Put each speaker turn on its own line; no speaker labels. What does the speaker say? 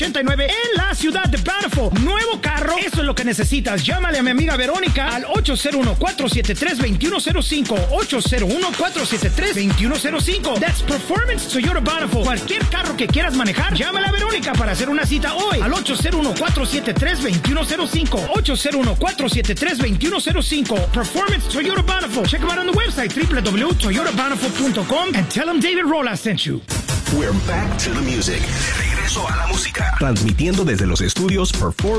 89 en la ciudad de Bountiful. Nuevo carro, eso es lo que necesitas. Llámale a mi amiga Verónica al 801-473-2105. 801-473-2105. That's Performance Toyota Bountiful. Cualquier carro que quieras manejar, llámale a Verónica para hacer una cita hoy al 801-473-2105. 801-473-2105. Performance Toyota Bountiful. Check them out on the website www.toyotabountiful.com and tell them David Rolla sent you.
We're back to the music. De regreso a la música. Transmitiendo desde los estudios Performance